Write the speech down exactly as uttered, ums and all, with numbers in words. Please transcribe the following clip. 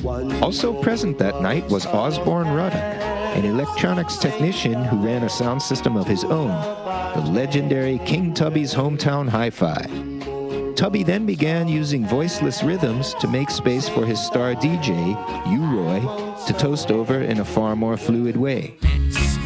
Also present that night was Osborne Ruddock, an electronics technician who ran a sound system of his own, the legendary King Tubby's Hometown Hi-Fi. Tubby then began using voiceless rhythms to make space for his star D J, U-Roy, to toast over in a far more fluid way.